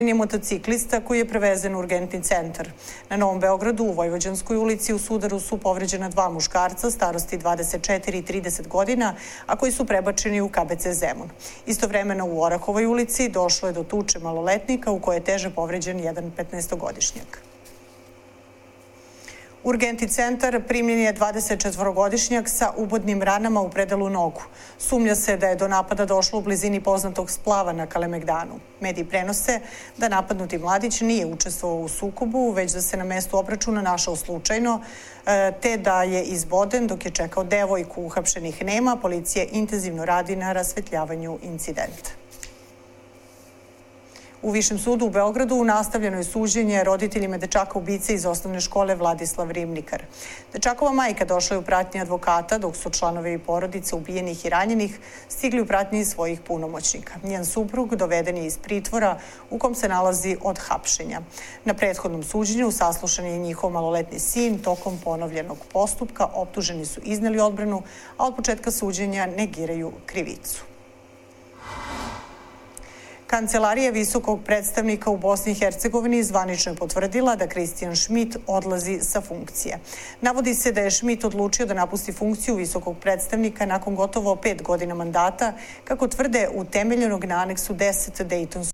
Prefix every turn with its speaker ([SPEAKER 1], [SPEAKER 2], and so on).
[SPEAKER 1] je motociklista koji je prevezen u urgentni centar. Na Novom Beogradu u Vojvođanskoj ulici u sudaru su povređena 2 muškarca starosti 24 i 30 godina, a koji su prebačeni u KBC Zemun. Istovremeno u Orahovoj ulici došlo je do tuče maloletnika u kojoj je teže povređen jedan 15-godišnjak. U urgentni centar primljen je 24-godišnjak sa ubodnim ranama u predelu nogu. Sumnja se da je do napada došlo u blizini poznatog splava na Kalemegdanu. Mediji prenose da napadnuti mladić nije učestvovao u sukobu, već da se na mestu obračuna našao slučajno, te da je izboden dok je čekao devojku. Uhapšenih nema, policija intenzivno radi na rasvetljavanju incidenta. U Višem sudu u Beogradu nastavljeno je suđenje roditeljima dečaka ubice iz osnovne škole Vladislav Ribnikar. Dečakova majka došla je u pratnji advokata, dok su članovi porodice ubijenih i ranjenih stigli u pratnji svojih punomoćnika. Njen suprug doveden je iz pritvora u kom se nalazi od hapšenja. Na prethodnom suđenju saslušan je njihov maloletni sin. Tokom ponovljenog postupka optuženi su izneli odbranu, a od početka suđenja negiraju krivicu. Kancelarija visokog predstavnika u Bosni i Hercegovini zvanično je potvrdila da Kristijan Šmit odlazi sa funkcije. Navodi se da je Šmit odlučio da napusti funkciju visokog predstavnika nakon gotovo 5 godina mandata, kako tvrde utemeljenog na aneksu 10 Dejtonskog